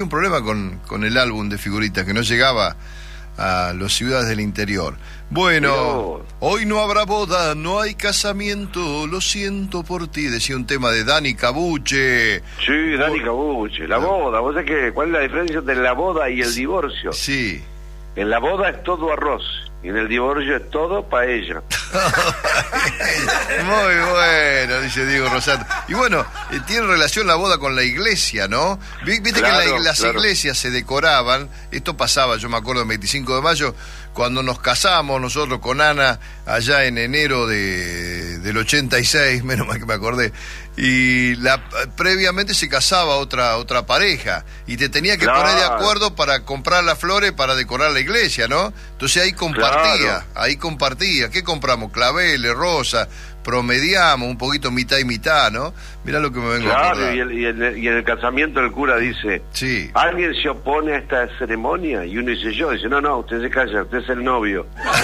un problema con el álbum de figuritas, que no llegaba a las ciudades del interior. Bueno, hoy no habrá boda, no hay casamiento, lo siento por ti, decía un tema de Dani Cabuche. Sí, Dani Cabuche, la boda, ¿vos sabés que, cuál es la diferencia entre la boda y el divorcio? Sí. En la boda es todo arroz, y en el divorcio es todo paella. Muy bueno, dice Diego Rosato. Y bueno, tiene relación la boda con la iglesia, ¿no? Viste claro, que las iglesias se decoraban. Esto pasaba, yo me acuerdo, el 25 de mayo, cuando nos casamos nosotros con Ana, allá en enero del 86, menos mal que me acordé. Y previamente se casaba otra pareja, y te tenía que poner de acuerdo para comprar las flores para decorar la iglesia, ¿no? Entonces ahí compartía. ¿Qué compramos? Claveles, rosa, promediamos un poquito mitad y mitad, ¿no? Mirá lo que me vengo a acordar. Y en el casamiento el cura dice, sí, ¿alguien se opone a esta ceremonia? Y uno dice, yo. Dice, no, usted se calla, usted es el novio.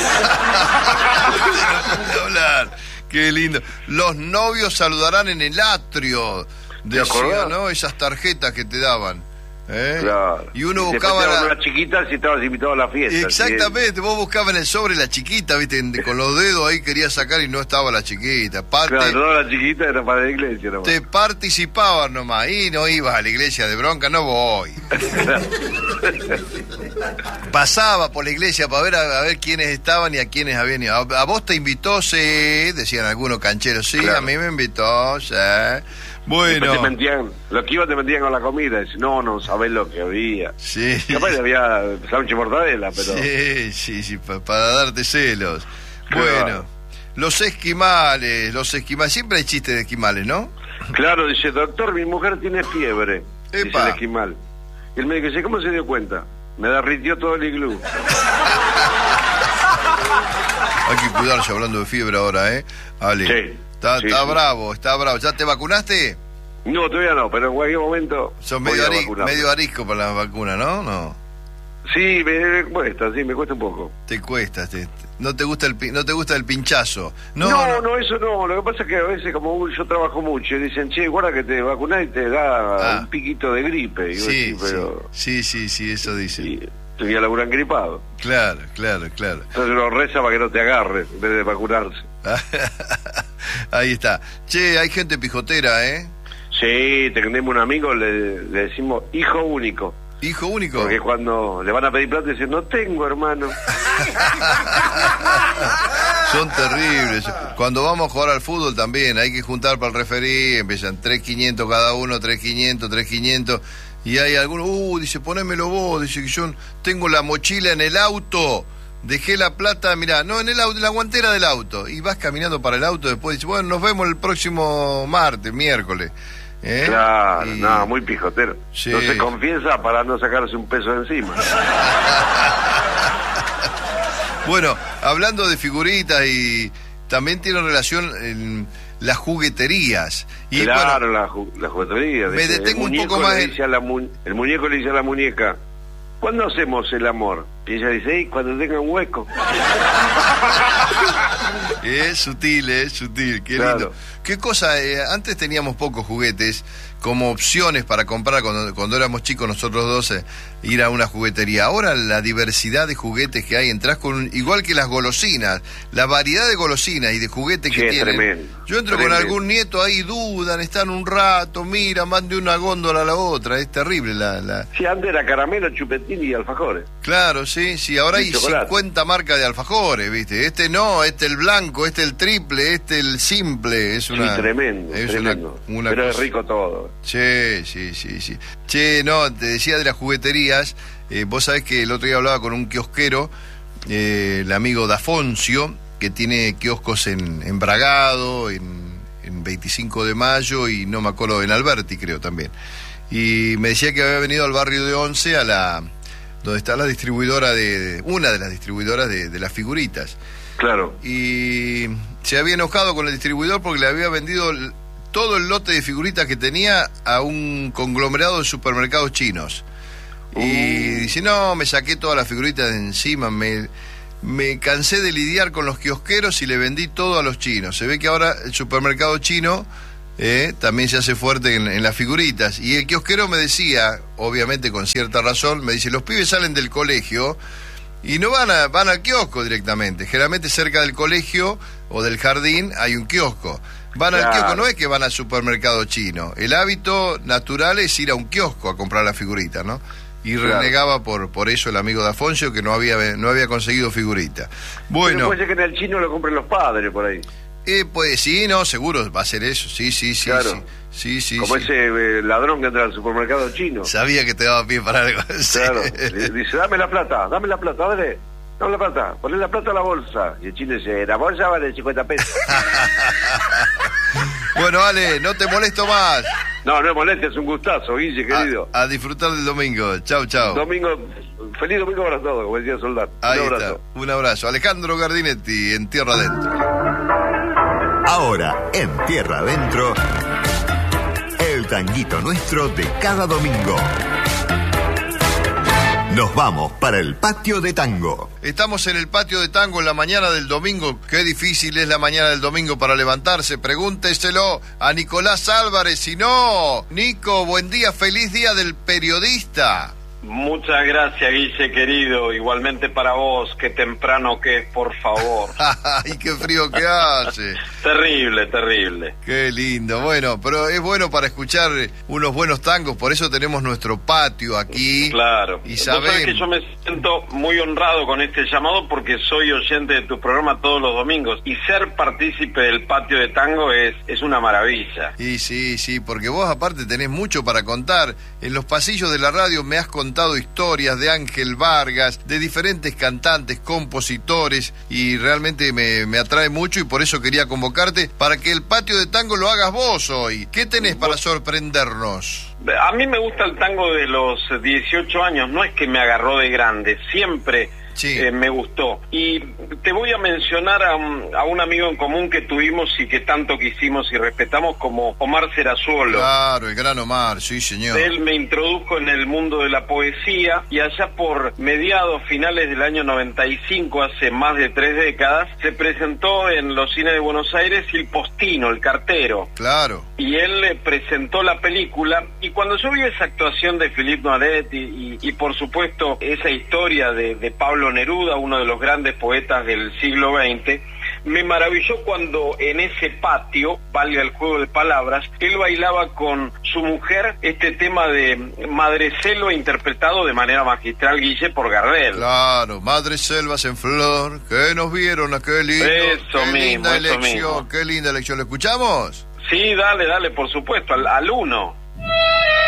Qué lindo. Los novios saludarán en el atrio, decía, ¿no? Esas tarjetas que te daban. Claro. Y uno buscaba una chiquita si estabas invitado a la fiesta. Exactamente, ¿sí? Vos buscabas en el sobre la chiquita, viste, con los dedos ahí querías sacar y no estaba la chiquita. Claro, no, la chiquita era para la iglesia nomás. Te participabas nomás, y no ibas a la iglesia de bronca, no voy. Pasaba por la iglesia para ver a ver quiénes estaban y a quiénes habían ido. ¿A vos te invitó? Sí, decían algunos cancheros. Sí, claro. A mí me invitó, sí. Bueno. Te mentían, los que iban te mentían con la comida. Decían, no sabés lo que había. Sí. Capaz había sándwich mortadela, pero... Sí, para darte celos. Claro. Bueno, los esquimales, siempre hay chistes de esquimales, ¿no? Claro, dice, doctor, mi mujer tiene fiebre. Epa. Dice el esquimal. Y el médico dice, ¿cómo se dio cuenta? Me derritió todo el iglú. Hay que cuidarse hablando de fiebre ahora, Ale. Sí. Está bravo. ¿Ya te vacunaste? No, todavía no, pero en cualquier momento... Sos medio arisco para las vacunas, ¿no? No. Sí, me cuesta un poco. Te cuesta, no te gusta el pinchazo. No, eso no. Lo que pasa es que a veces, como yo trabajo mucho, dicen, che, guarda que te vacunás y te da un piquito de gripe. Y sí, pero... sí, eso dicen. Y te voy a laburar gripado. Claro. Entonces uno reza para que no te agarre en vez de vacunarse. Ahí está. Che, hay gente pijotera, ¿eh? Sí, tenemos un amigo, le decimos hijo único. ¿Hijo único? Porque cuando le van a pedir plata dicen, no tengo, hermano. Son terribles. Cuando vamos a jugar al fútbol también hay que juntar para el referí, empiezan 3.500 cada uno, 3.500, y hay algunos, dice, ponémelo vos, dice que yo tengo la mochila en el auto, dejé la plata, mirá, no en el auto, en la guantera del auto, y vas caminando para el auto, después dice, bueno, nos vemos el próximo miércoles. Claro, no, muy pijotero. Sí. No se confiesa para no sacarse un peso de encima. Bueno, hablando de figuritas, y también tiene relación en las jugueterías. Y claro, bueno, la juguetería. Me detengo un poco más. El muñeco le dice a la muñeca, ¿cuándo hacemos el amor? Y ella dice, cuando tenga un hueco. Es sutil, qué claro. lindo. Qué cosa, antes teníamos pocos juguetes como opciones para comprar cuando éramos chicos nosotros dos, ir a una juguetería. Ahora la diversidad de juguetes que hay, entras igual que las golosinas, la variedad de golosinas y de juguetes que tienen. Tremendo, yo entro con algún nieto ahí, dudan, están un rato, mira, van de una góndola a la otra, es terrible Sí, antes era caramelo, chupetín y alfajores. Claro, sí, ahora hay 50 marcas de alfajores, ¿viste? Este no, este el blanco, este el triple, este el simple, es una... Sí, tremendo. Una pero cosa. Es rico todo. Sí. Che, no, te decía de las jugueterías, vos sabés que el otro día hablaba con un kiosquero, el amigo Dafoncio, que tiene kioscos en Bragado, en 25 de mayo y no me acuerdo, en Alberti creo también. Y me decía que había venido al barrio de Once, donde está la distribuidora una de las distribuidoras de las figuritas. Claro. Y se había enojado con el distribuidor porque le había vendido todo el lote de figuritas que tenía a un conglomerado de supermercados chinos. Y dice, no, me saqué todas las figuritas de encima, me cansé de lidiar con los kiosqueros y le vendí todo a los chinos. Se ve que ahora el supermercado chino también se hace fuerte en las figuritas. Y el kiosquero me decía, obviamente con cierta razón, me dice, los pibes salen del colegio y no van al kiosco directamente. Generalmente cerca del colegio o del jardín hay un kiosco. Van al kiosco, no es que van al supermercado chino. El hábito natural es ir a un kiosco a comprar las figuritas, ¿no? Y renegaba por eso el amigo de Afonso, que no había conseguido figurita. Bueno. Pero puede ser que en el chino lo compren los padres por ahí. Pues sí, no, seguro va a ser eso. Sí. Claro. Sí. Como ese ladrón que entra al supermercado chino. Sabía que te daba pie para algo. Claro. Dice, dame la plata, dale. Dame la plata, ponle la plata a la bolsa. Y el chino dice, la bolsa vale 50 pesos. Bueno, Ale, no te molesto más. No molestes, es un gustazo, Guille, querido. A disfrutar del domingo. Chau. Feliz domingo para todos, como decía Soldán. Ahí está, un abrazo. Alejandro Gardinetti, en Tierra Adentro. Ahora, en Tierra Adentro, el tanguito nuestro de cada domingo. Nos vamos para el patio de tango. Estamos en el patio de tango en la mañana del domingo. Qué difícil es la mañana del domingo para levantarse. Pregúnteselo a Nicolás Álvarez. Si no, Nico, buen día, feliz día del periodista. Muchas gracias, Guille, querido. Igualmente para vos, qué temprano que es, por favor. ¡Ay, qué frío que hace! Terrible. Qué lindo. Bueno, pero es bueno para escuchar unos buenos tangos, por eso tenemos nuestro patio aquí. Claro. Y sabemos que yo me siento muy honrado con este llamado porque soy oyente de tu programa todos los domingos y ser partícipe del patio de tango es una maravilla. Y sí, porque vos aparte tenés mucho para contar. En los pasillos de la radio me has contado historias de Ángel Vargas, de diferentes cantantes, compositores, y realmente me atrae mucho y por eso quería convocarte para que el patio de tango lo hagas vos hoy. ¿Qué tenés para sorprendernos? A mí me gusta el tango de los 18 años, no es que me agarró de grande, siempre me gustó. Y te voy a mencionar a un amigo en común que tuvimos y que tanto quisimos y respetamos como Omar Serazuolo. Claro, el gran Omar, sí señor. Él me introdujo en el mundo de la poesía y allá por finales del año 95, hace más de 3 décadas, se presentó en los cines de Buenos Aires Il Postino, el cartero. Claro. Y él presentó la película, y cuando yo vi esa actuación de Philippe Noiret y por supuesto esa historia de Pablo Neruda, uno de los grandes poetas del siglo XX, me maravilló cuando en ese patio, valga el juego de palabras, él bailaba con su mujer este tema de Madreselva, interpretado de manera magistral, Guille, por Gardel. Claro, Madreselvas en flor, que nos vieron, qué lindo, linda elección. ¿Lo escuchamos? Sí, dale, por supuesto, al uno.